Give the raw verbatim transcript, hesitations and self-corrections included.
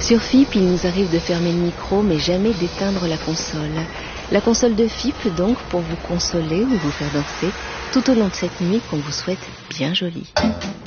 Sur F I P, il nous arrive de fermer le micro, mais jamais d'éteindre la console. La console de F I P, donc, pour vous consoler ou vous faire danser, tout au long de cette nuit qu'on vous souhaite bien jolie.